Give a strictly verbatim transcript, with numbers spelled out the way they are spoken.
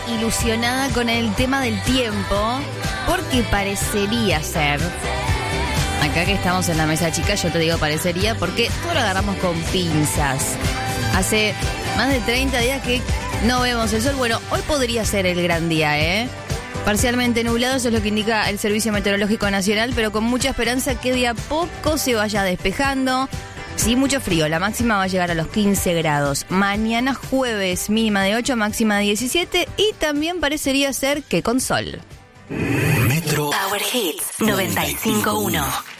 ilusionada con el tema del tiempo, porque parecería ser, acá que estamos en la mesa chica, yo te digo parecería, porque todo lo agarramos con pinzas. Hace más de treinta días que no vemos el sol. Bueno, hoy podría ser el gran día, ¿eh? Parcialmente nublado, eso es lo que indica el Servicio Meteorológico Nacional, pero con mucha esperanza que de a poco se vaya despejando. Sí, mucho frío, la máxima va a llegar a los quince grados. Mañana jueves, mínima de ocho, máxima de diecisiete, y también parecería ser que con sol. Metro Power Hits noventa y cinco punto uno.